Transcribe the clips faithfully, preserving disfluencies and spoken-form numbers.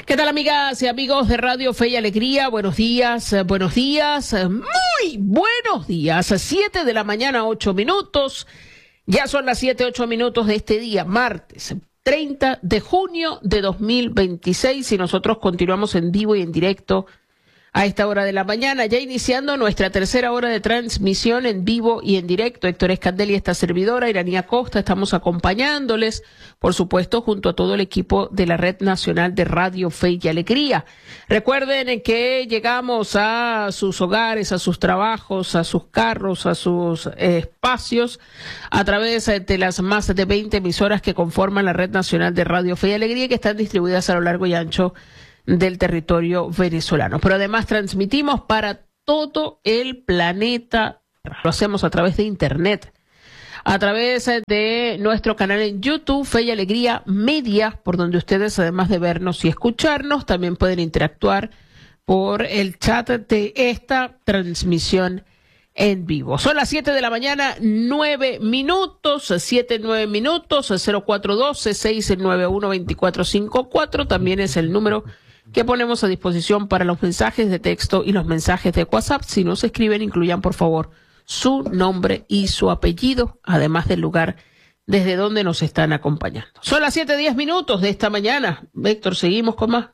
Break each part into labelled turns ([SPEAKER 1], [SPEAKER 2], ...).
[SPEAKER 1] ¿Qué tal, amigas y amigos de Radio Fe y Alegría? Buenos días, eh, buenos días, eh, muy buenos días. Siete de la mañana, ocho minutos. Ya son las siete, ocho minutos de este día, martes treinta de junio de dos mil veintiséis, y nosotros continuamos en vivo y en directo a esta hora de la mañana, ya iniciando nuestra tercera hora de transmisión en vivo y en directo. Héctor Escandel y esta servidora, Iranía Costa, estamos acompañándoles, por supuesto, junto a todo el equipo de la Red Nacional de Radio Fe y Alegría. Recuerden que llegamos a sus hogares, a sus trabajos, a sus carros, a sus eh, espacios, a través de las más de veinte emisoras que conforman la Red Nacional de Radio Fe y Alegría, y que están distribuidas a lo largo y ancho del territorio venezolano. Pero además transmitimos para todo el planeta. Lo hacemos a través de internet, a través de nuestro canal en YouTube, Fe y Alegría Media, por donde ustedes, además de vernos y escucharnos, también pueden interactuar por el chat de esta transmisión en vivo. Son las siete de la mañana, nueve minutos, siete, nueve minutos, cero cuatro uno dos, seis nueve uno, dos cuatro cinco cuatro. También es el número que ponemos a disposición para los mensajes de texto y los mensajes de WhatsApp. Si nos escriben, incluyan por favor su nombre y su apellido, además del lugar desde donde nos están acompañando. Son las siete, diez minutos de esta mañana. Héctor, seguimos con más.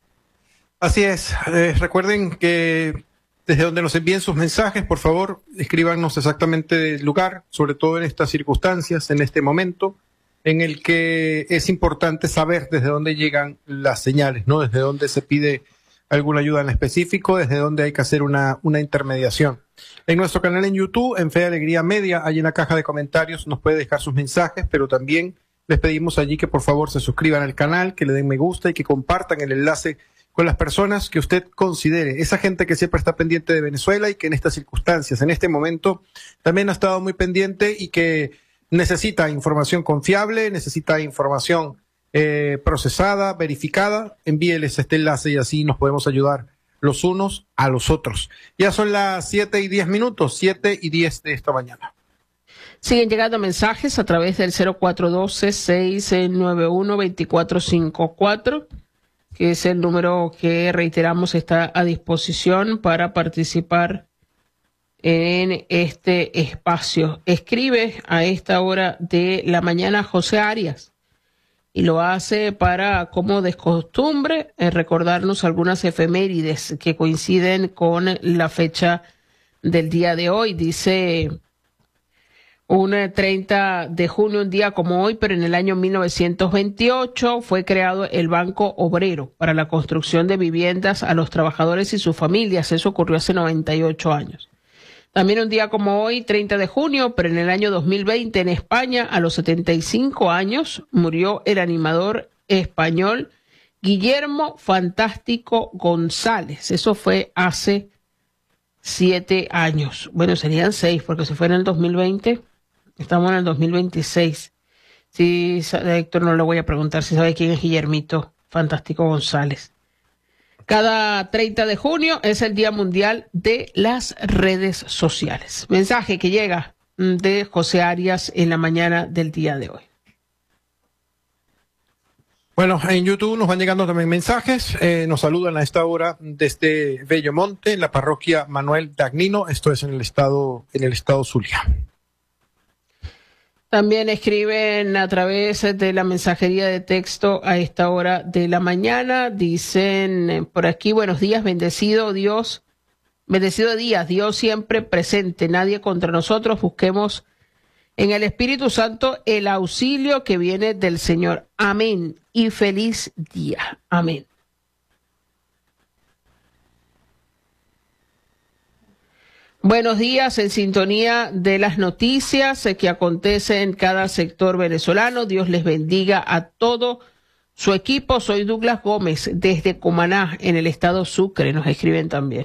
[SPEAKER 2] Así es. Eh, recuerden que desde donde nos envíen sus mensajes, por favor, escríbanos exactamente el lugar, sobre todo en estas circunstancias, en este momento, en el que es importante saber desde dónde llegan las señales, ¿no? Desde dónde se pide alguna ayuda en específico, desde dónde hay que hacer una, una intermediación. En nuestro canal en YouTube, en Fe y Alegría Media, hay en la caja de comentarios, nos puede dejar sus mensajes, pero también les pedimos allí que por favor se suscriban al canal, que le den me gusta y que compartan el enlace con las personas que usted considere, esa gente que siempre está pendiente de Venezuela y que en estas circunstancias, en este momento, también ha estado muy pendiente y que necesita información confiable, necesita información eh, procesada, verificada. Envíeles este enlace y así nos podemos ayudar los unos a los otros. Ya son las siete y diez minutos, siete y diez de esta mañana.
[SPEAKER 1] Siguen llegando mensajes a través del cero cuatro uno dos, seis nueve uno, dos cuatro cinco cuatro, que es el número que, reiteramos, está a disposición para participar en este espacio. Escribe a esta hora de la mañana José Arias y lo hace para, como de costumbre, eh, recordarnos algunas efemérides que coinciden con la fecha del día de hoy. Dice: un treinta de junio, un día como hoy, pero en el año mil novecientos veintiocho, fue creado el Banco Obrero para la construcción de viviendas a los trabajadores y sus familias. Eso ocurrió hace noventa y ocho años. También un día como hoy, treinta de junio, pero en el año dos mil veinte, en España, a los setenta y cinco años, murió el animador español Guillermo Fantástico González. Eso fue hace siete años. Bueno, serían seis, porque si fue en el dos mil veinte, estamos en el dos mil veintiséis. Sí, Héctor, no le voy a preguntar si sabe quién es Guillermito Fantástico González. Cada treinta de junio es el Día Mundial de las Redes Sociales. Mensaje que llega de José Arias en la mañana del día de hoy.
[SPEAKER 2] Bueno, en YouTube nos van llegando también mensajes. Eh, nos saludan a esta hora desde Bellomonte, en la parroquia Manuel Dagnino. Esto es en el estado, en el estado Zulia.
[SPEAKER 1] También escriben a través de la mensajería de texto a esta hora de la mañana. Dicen por aquí: buenos días, bendecido Dios, bendecido día, Dios siempre presente, nadie contra nosotros, busquemos en el Espíritu Santo el auxilio que viene del Señor. Amén y feliz día. Amén. Buenos días, en sintonía de las noticias que acontecen en cada sector venezolano. Dios les bendiga a todo su equipo. Soy Douglas Gómez desde Cumaná, en el estado Sucre. Nos escriben también.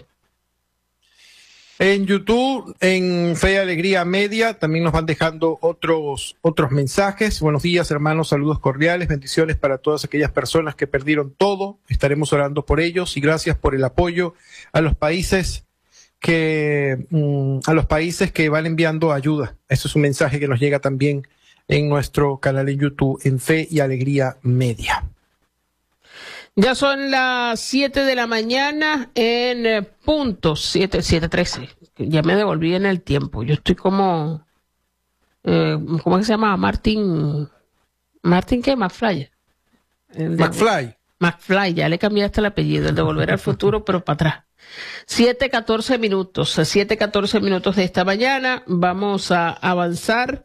[SPEAKER 2] En YouTube, en Fe y Alegría Media, también nos van dejando otros, otros mensajes. Buenos días, hermanos, saludos cordiales, bendiciones para todas aquellas personas que perdieron todo. Estaremos orando por ellos y gracias por el apoyo a los países que mm, a los países que van enviando ayuda. Eso es un mensaje que nos llega también en nuestro canal en YouTube, en Fe y Alegría Media.
[SPEAKER 1] Ya son las siete de la mañana en eh, punto, siete, siete trece. Ya me devolví en el tiempo. Yo estoy como, eh, ¿cómo es que se llama? Martin, ¿Martin qué? McFly. El de-
[SPEAKER 2] McFly.
[SPEAKER 1] McFly, ya le cambié hasta el apellido, el de Volver al Futuro, pero para atrás. siete catorce minutos, siete catorce minutos de esta mañana. Vamos a avanzar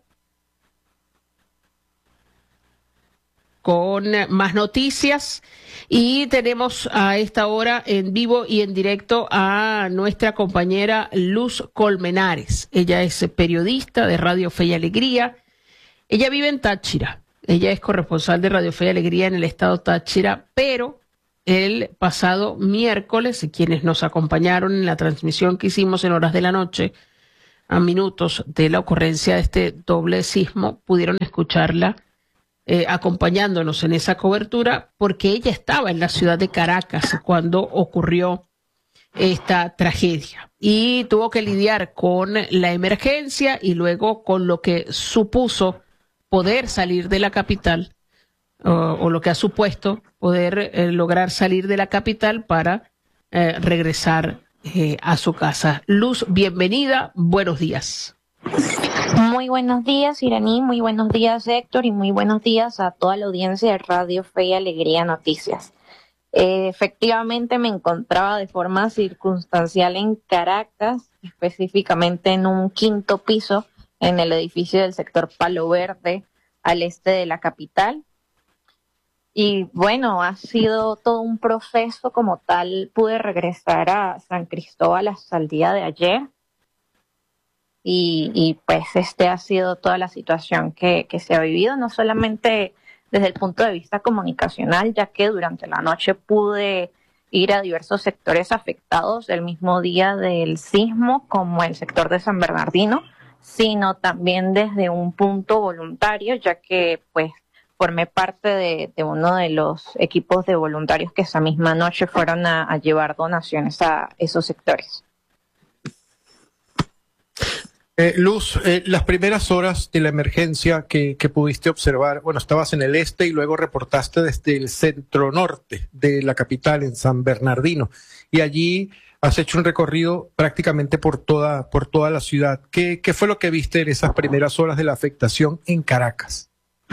[SPEAKER 1] con más noticias y tenemos a esta hora en vivo y en directo a nuestra compañera Luz Colmenares. Ella es periodista de Radio Fe y Alegría. Ella vive en Táchira. Ella es corresponsal de Radio Fe y Alegría en el estado Táchira, pero el pasado miércoles, quienes nos acompañaron en la transmisión que hicimos en horas de la noche, a minutos de la ocurrencia de este doble sismo, pudieron escucharla Eh, acompañándonos en esa cobertura, porque ella estaba en la ciudad de Caracas cuando ocurrió esta tragedia y tuvo que lidiar con la emergencia y luego con lo que supuso poder salir de la capital o, o lo que ha supuesto poder eh, lograr salir de la capital para eh, regresar eh, a su casa. Luz, bienvenida, buenos días.
[SPEAKER 3] Muy buenos días, Iraní, muy buenos días, Héctor, y muy buenos días a toda la audiencia de Radio Fe y Alegría Noticias. Eh, efectivamente me encontraba de forma circunstancial en Caracas, específicamente en un quinto piso en el edificio del sector Palo Verde, al este de la capital. Y bueno, ha sido todo un proceso como tal. Pude regresar a San Cristóbal hasta el día de ayer. Y, y pues este ha sido toda la situación que, que se ha vivido, no solamente desde el punto de vista comunicacional, ya que durante la noche pude ir a diversos sectores afectados el mismo día del sismo, como el sector de San Bernardino, sino también desde un punto voluntario, ya que pues formé parte de, de uno de los equipos de voluntarios que esa misma noche fueron a, a llevar donaciones a esos sectores.
[SPEAKER 2] Eh, Luz, eh, las primeras horas de la emergencia que, que pudiste observar, bueno, estabas en el este y luego reportaste desde el centro norte de la capital, en San Bernardino, y allí has hecho un recorrido prácticamente por toda, por toda la ciudad. ¿Qué, qué fue lo que viste en esas primeras horas de la afectación en Caracas?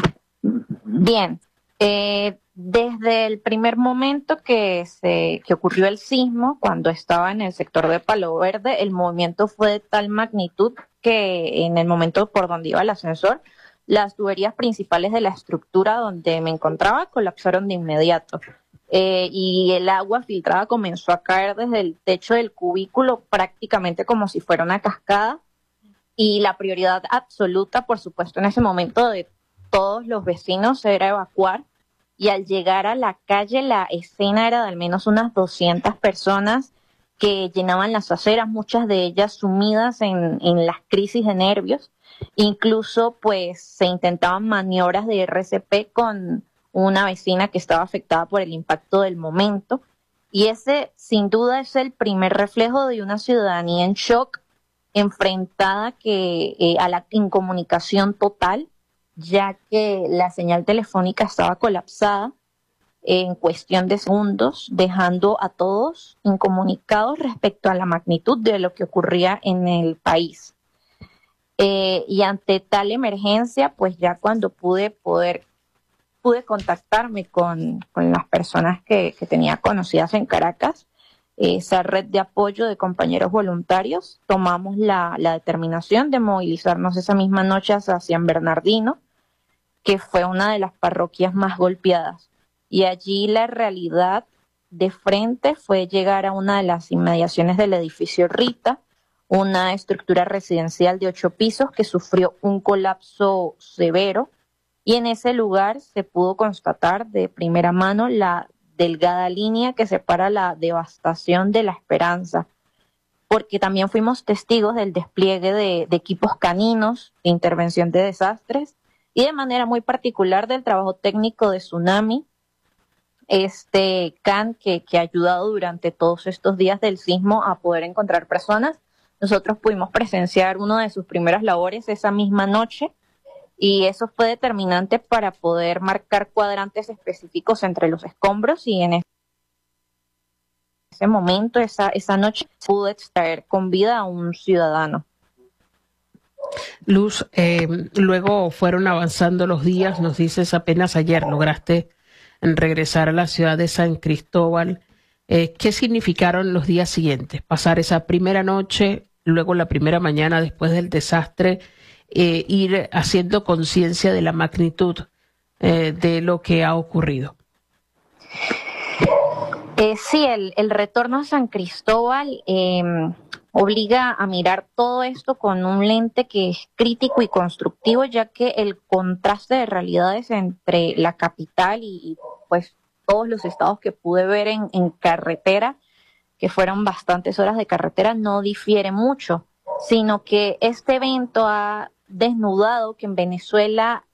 [SPEAKER 3] Bien, eh, desde el primer momento que, se, que ocurrió el sismo, cuando estaba en el sector de Palo Verde, el movimiento fue de tal magnitud que en el momento por donde iba el ascensor, las tuberías principales de la estructura donde me encontraba colapsaron de inmediato. Eh, y el agua filtrada comenzó a caer desde el techo del cubículo prácticamente como si fuera una cascada. Y la prioridad absoluta, por supuesto, en ese momento de todos los vecinos era evacuar. Y al llegar a la calle, la escena era de al menos unas doscientas personas que llenaban las aceras, muchas de ellas sumidas en, en las crisis de nervios. Incluso, pues, se intentaban maniobras de R C P con una vecina que estaba afectada por el impacto del momento. Y ese, sin duda, es el primer reflejo de una ciudadanía en shock, enfrentada que, eh, a la incomunicación total, ya que la señal telefónica estaba colapsada en cuestión de segundos, dejando a todos incomunicados respecto a la magnitud de lo que ocurría en el país. Eh, y ante tal emergencia, pues ya cuando pude poder, pude contactarme con, con las personas que, que tenía conocidas en Caracas, esa red de apoyo de compañeros voluntarios, tomamos la, la determinación de movilizarnos esa misma noche hacia San Bernardino, que fue una de las parroquias más golpeadas. Y allí la realidad de frente fue llegar a una de las inmediaciones del edificio Rita, una estructura residencial de ocho pisos que sufrió un colapso severo, y en ese lugar se pudo constatar de primera mano la delgada línea que separa la devastación de la esperanza, porque también fuimos testigos del despliegue de, de equipos caninos de intervención de desastres y de manera muy particular del trabajo técnico de Tsunami, este C A N que, que ha ayudado durante todos estos días del sismo a poder encontrar personas. Nosotros pudimos presenciar una de sus primeras labores esa misma noche y eso fue determinante para poder marcar cuadrantes específicos entre los escombros, y en ese momento, esa, esa noche, pudo extraer con vida a un ciudadano.
[SPEAKER 1] Luz, eh, luego fueron avanzando los días, nos dices apenas ayer lograste regresar a la ciudad de San Cristóbal. Eh, ¿Qué significaron los días siguientes? Pasar esa primera noche, luego la primera mañana después del desastre, eh, ir haciendo conciencia de la magnitud eh, de lo que ha ocurrido.
[SPEAKER 3] Eh, sí, el, el retorno a San Cristóbal eh, obliga a mirar todo esto con un lente que es crítico y constructivo, ya que el contraste de realidades entre la capital y, y pues todos los estados que pude ver en, en carretera, que fueron bastantes horas de carretera, no difiere mucho, sino que este evento ha desnudado que en Venezuela